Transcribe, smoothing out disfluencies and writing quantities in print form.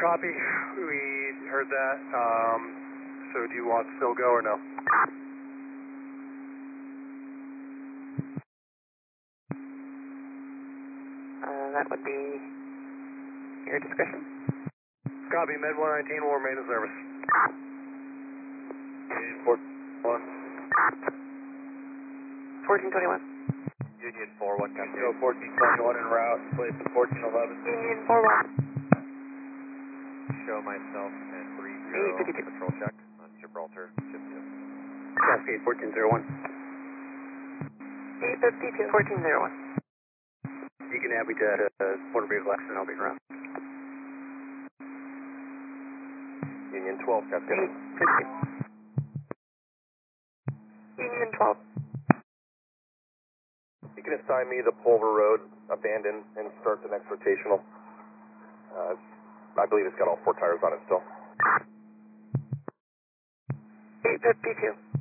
Copy. We heard that. So do you want still go or no? That would be your discretion. Copy. Med 119 will remain in service. Union 421. 1421. Union 41. Go 1421 en route. Place to 1411. Union 41. Show myself and 30 patrol check on Gibraltar. Cascade 1401. 852. 1401. You can have me to motor vehicle accident. I'll be around. Union 12, Cascade. 852. Union 12. You can assign me the Pulver Road, abandon, and start the next rotational. I believe it's got all 4 tires on it still. 852.